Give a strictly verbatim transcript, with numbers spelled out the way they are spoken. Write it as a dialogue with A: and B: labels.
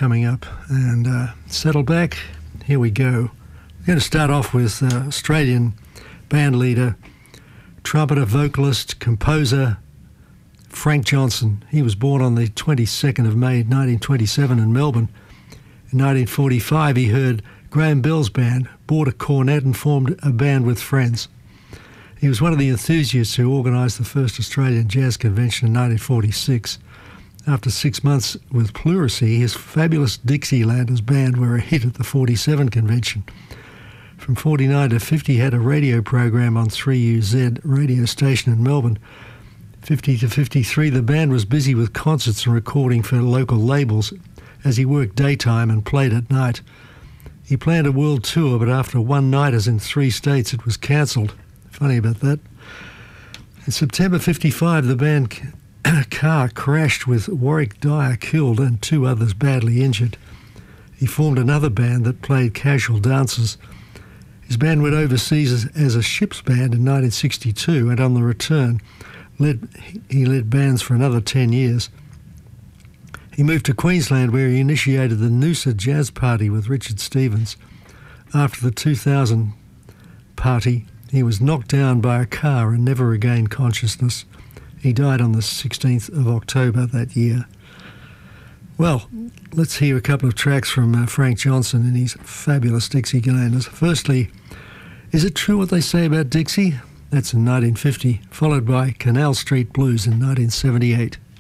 A: coming up. And uh, settle back. Here we go. We're going to start off with uh, Australian band leader, trumpeter, vocalist, composer, Frank Johnson. He was born on the twenty-second of May nineteen twenty-seven in Melbourne. In nineteen forty-five, he heard Graham Bell's band, bought a cornet and formed a band with friends. He was one of the enthusiasts who organised the first Australian Jazz Convention in nineteen forty-six. After six months with Pleurisy, his fabulous Dixielanders band were a hit at the forty-seven convention. From forty-nine to fifty, he had a radio program on three U Z radio station in Melbourne. fifty to fifty-three, the band was busy with concerts and recording for local labels as he worked daytime and played at night. He planned a world tour, but after one-nighters in three states, it was cancelled. Funny about that. In September fifty-five, the band car crashed with Warwick Dyer killed and two others badly injured. He formed another band that played casual dances. His band went overseas as, as a ship's band in nineteen sixty-two, and on the return, led, he led bands for another ten years. He moved to Queensland, where he initiated the Noosa Jazz Party with Richard Stevens. After the two thousand party, he was knocked down by a car and never regained consciousness. He died on the sixteenth of October that year. Well, let's hear a couple of tracks from uh, Frank Johnson and his fabulous Dixielanders. Firstly, Is It True What They Say About Dixie? That's in nineteen fifty, followed by Canal Street Blues in nineteen seventy-eight.